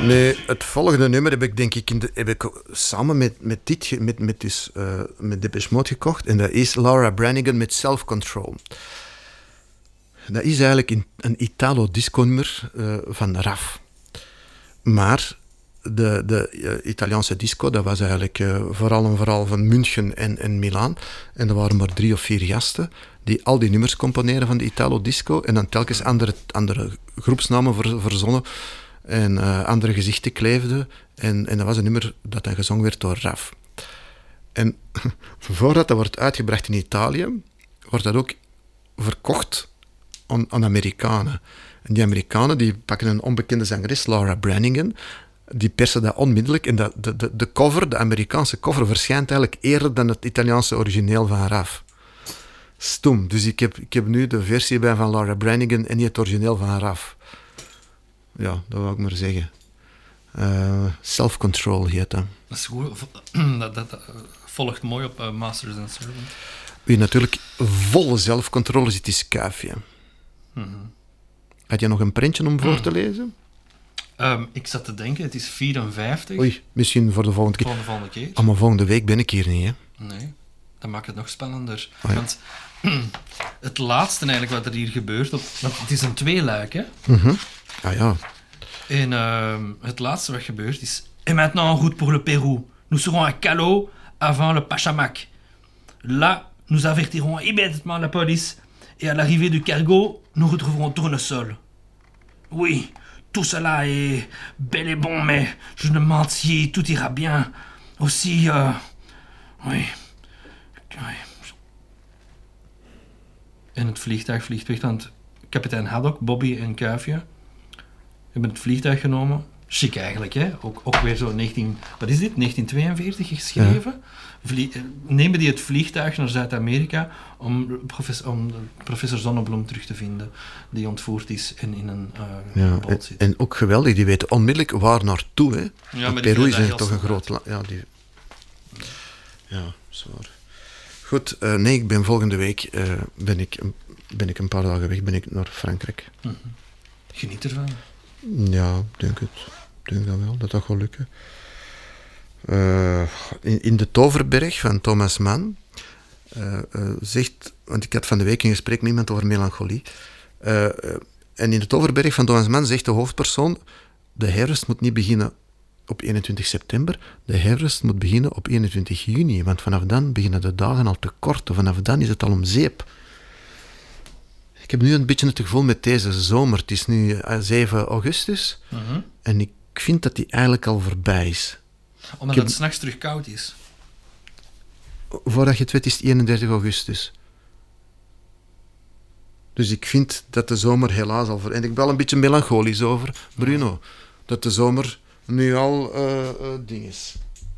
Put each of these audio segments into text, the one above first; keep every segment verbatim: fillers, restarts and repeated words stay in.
Nee, het volgende nummer heb ik denk ik, in de, heb ik samen met, met dit, met, met, dus, uh, met Depeche Mode gekocht. En dat is Laura Branigan met Self Control. Dat is eigenlijk een, een Italo-disco-nummer uh, van Raf. Maar de, de uh, Italiaanse disco, dat was eigenlijk uh, vooral en vooral van München en, en Milaan. En er waren maar drie of vier gasten die al die nummers componeren van de Italo-disco. En dan telkens andere, andere groepsnamen ver, verzonnen. En uh, andere gezichten kleefden. En, en dat was een nummer dat dan gezongen werd door Raf. En voordat dat wordt uitgebracht in Italië, wordt dat ook verkocht aan, aan Amerikanen. En die Amerikanen die pakken een onbekende zangeres, Laura Branigan, die persen dat onmiddellijk. En dat, de, de, de cover, de Amerikaanse cover, verschijnt eigenlijk eerder dan het Italiaanse origineel van Raf. Stom. Dus ik heb, ik heb nu de versie bij van Laura Branigan en niet het origineel van Raf. Ja, dat wou ik maar zeggen. Uh, Self-Control heet dat. Dat is goed. Dat, dat, dat volgt mooi op uh, Masters and Servants. Wie natuurlijk volle zelfcontrole zit, is Kuifje. Mm-hmm. Had je nog een prentje om voor te lezen? Um, ik zat te denken, het is vierenvijftig. Oei, misschien voor de volgende keer. Voor de volgende keer. Ah, maar volgende week ben ik hier niet, hè? Nee, dat maakt het nog spannender. Oh, ja. Want het laatste eigenlijk wat er hier gebeurt, op, want het is een tweeluik, hè? Mm-hmm. Ah ja. En uh, het laatste wat gebeurt is... Et maintenant en route pour le Pérou. Nous serons à Callao avant le Pachamac. Là, nous avertirons immédiatement la police et à l'arrivée du cargo, nous retrouverons Tournesol. Oui, tout cela est bel et bon, mais je ne mentis, tout ira bien. Aussi, euh... oui... oui. En het vliegtuig vliegt weg, want kapitein Haddock, Bobby en Kuifje hebben het vliegtuig genomen. Chic eigenlijk, hè? Ook, ook weer zo negentien... Wat is dit? negentien tweeënveertig geschreven. Ja. Vlie, nemen die het vliegtuig naar Zuid-Amerika om professor, om professor Zonnebloem terug te vinden, die ontvoerd is en in een uh, ja, boot zit. En, en ook geweldig, die weten onmiddellijk waar naartoe, hè? Ja, maar Peru is toch een uit. groot land. Ja, die... ja, zwaar. Goed, uh, nee, ik ben volgende week uh, ben, ik, ben ik een paar dagen weg, ben ik naar Frankrijk. Mm-hmm. Geniet ervan. Ja, ik denk het. Ik denk dat wel, dat dat gaat lukken. Uh, in, in de Toverberg van Thomas Mann uh, uh, zegt, want ik had van de week een gesprek met iemand over melancholie. Uh, uh, en in de Toverberg van Thomas Mann zegt de hoofdpersoon, de herfst moet niet beginnen op eenentwintig september, de herfst moet beginnen op eenentwintig juni, want vanaf dan beginnen de dagen al te korten, vanaf dan is het al om zeep. Ik heb nu een beetje het gevoel met deze zomer, het is nu zeven augustus, Mm-hmm. en ik vind dat die eigenlijk al voorbij is. Omdat heb... het 's nachts terug koud is. Voordat je het weet is het eenendertig augustus. Dus ik vind dat de zomer helaas al voor... En ik ben wel een beetje melancholisch over, Bruno. Mm. Dat de zomer nu al uh, uh, ding is.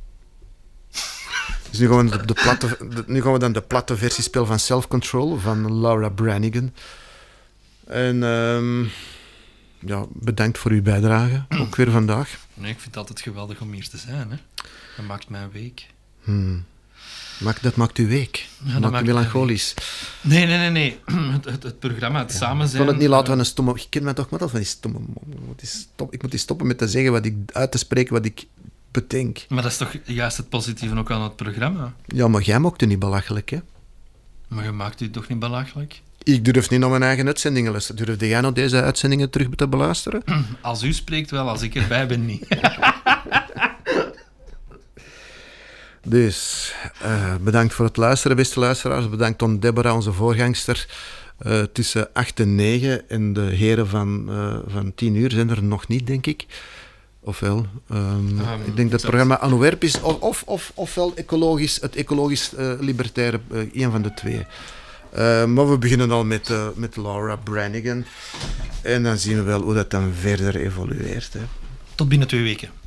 Dus nu gaan, we de, de platte, de, nu gaan we dan de platte versie spelen van Self Control van Laura Branigan. En um, ja, bedankt voor uw bijdrage, ook weer vandaag. Nee, ik vind het altijd geweldig om hier te zijn. Hè. Dat maakt mijn week. Hmm. Maakt, dat maakt uw week. Ja, dat maakt u melancholisch. Nee, nee, nee. nee. Het, het, het programma, het ja, samen zijn... Ik kon het niet laten van een stomme... Je kent mij toch met al van die stomme... Ik moet, stop, ik moet die stoppen met te zeggen wat ik... uit te spreken wat ik bedenk. Maar dat is toch juist het positieve ook aan het programma? Ja, maar jij maakt u niet belachelijk, hè? Maar je maakt u toch niet belachelijk? Ik durf niet naar mijn eigen uitzendingen luisteren. Durfde jij nou deze uitzendingen terug te beluisteren? Als u spreekt wel, als ik erbij ben niet. Dus, uh, bedankt voor het luisteren, beste luisteraars. Bedankt aan Deborah, onze voorgangster. Uh, tussen acht en negen. En de heren van, uh, van tien uur zijn er nog niet, denk ik. Ofwel, um, um, ik denk dat het programma Anowerp is. Of, of, of, ofwel ecologisch, het ecologisch-libertaire, uh, uh, een van de twee. Uh, maar we beginnen al met, uh, met Laura Branigan. En dan zien we wel hoe dat dan verder evolueert. Hè. Tot binnen twee weken.